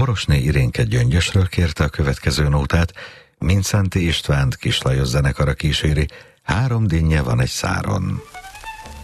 Borosné Irénke Gyöngyösről kérte a következő nótát, Mindszenty Istvánt Kis Lajos zenekara kíséri, Három dinnye van egy száron.